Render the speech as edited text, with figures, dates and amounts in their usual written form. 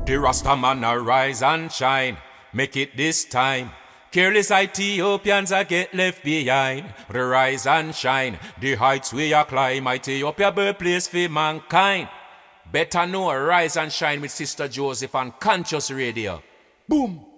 The Rastaman arise and shine, make it this time. Careless Ethiopians are get left behind. The rise and shine, the heights we are climb. Ethiopia birthplace for mankind. Better know rise and shine with Sister Joseph on Conscious Radio. Boom!